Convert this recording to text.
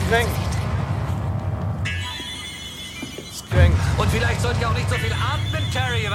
kränkt. Es kränkt. Und vielleicht sollte ich auch nicht so viel atmen, Carrion.